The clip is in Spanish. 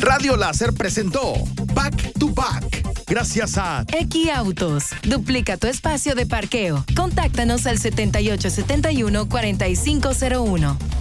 Radio Láser presentó Back to Back. Gracias a Equiautos. Duplica tu espacio de parqueo. Contáctanos al 7871-4501.